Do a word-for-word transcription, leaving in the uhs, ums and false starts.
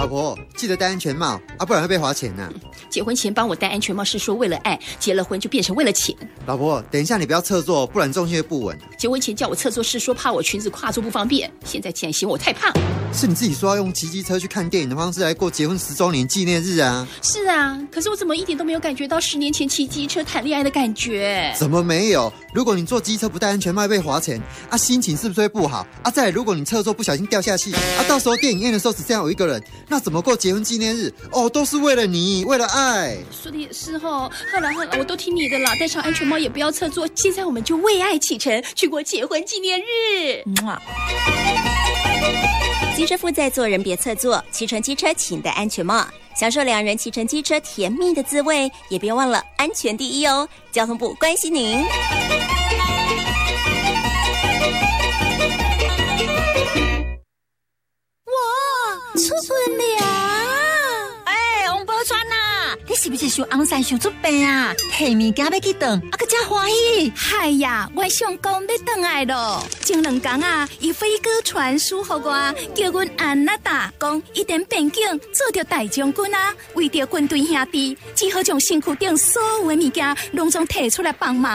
老婆记得戴安全帽啊，不然会被罚钱啊。 结婚前帮我戴安全帽是说为了爱，结了婚就变成为了钱。 老婆，等一下你不要侧坐，不然重心会不稳。 结婚前叫我侧坐是说怕我裙子跨坐不方便，现在竟然嫌我太胖。 是你自己说要用骑机车去看电影的方式来过结婚十周年纪念日啊。 是啊，可是我怎么一点都没有感觉到十年前骑机车谈恋爱的感觉？ 怎么没有？如果你坐机车不戴安全帽会被罚钱啊，心情是不是会不好啊？再来，如果你侧坐不小心掉下去啊，到时候电影院的时候只剩下我一个人，那怎么过结婚纪念日？哦，都是为了你，为了爱。 说的也是哦，好了好了，我都听你的啦，戴上安全帽也不要侧坐，现在我们就为爱启程，去过结婚纪念日。 机车夫在坐人别侧坐，骑乘机车请戴安全帽，享受两人骑乘机车甜蜜的滋味，也别忘了安全第一哦。交通部关心您。 哇，出门了！哎，王宝钏呐，你是不是想昂山想出病啊？下面家要去等，啊个真欢喜。 嗨呀，我想讲要回来咯。前两天啊，伊飞鸽传书给我，叫阮安娜达讲，一点边境做着大将军啊，为着军队兄弟，只好将身躯顶所有的物件拢总摕出来帮忙。